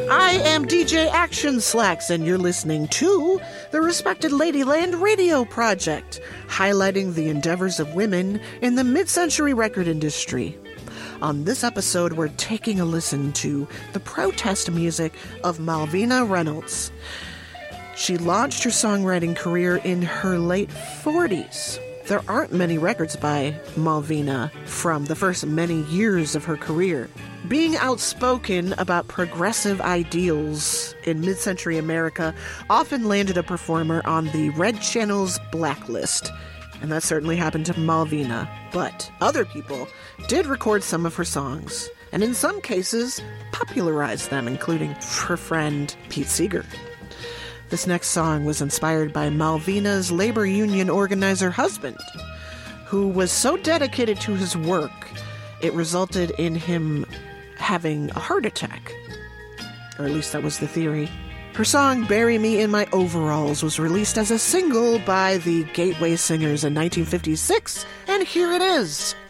I am DJ Action Slacks, and you're listening to the Respected Ladyland Radio Project, highlighting the endeavors of women in the mid-century record industry. On this episode, we're taking a listen to the protest music of Malvina Reynolds. She launched her songwriting career in her late 40s. There aren't many records by Malvina from the first many years of her career. Being outspoken about progressive ideals in mid-century America often landed a performer on the Red Channel's blacklist, and that certainly happened to Malvina. But other people did record some of her songs, and in some cases popularized them, including her friend Pete Seeger. This next song was inspired by Malvina's labor union organizer husband, who was so dedicated to his work, it resulted in him having a heart attack. Or at least that was the theory. Her song, Bury Me in My Overalls, was released as a single by the Gateway Singers in 1956, and here it is.